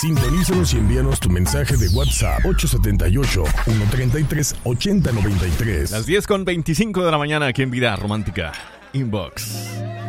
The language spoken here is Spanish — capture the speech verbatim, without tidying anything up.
Sintonízanos y envíanos tu mensaje de WhatsApp ocho siete ocho, uno tres tres, ocho cero nueve tres. Las diez con veinticinco de la mañana aquí en Vida Romántica Inbox.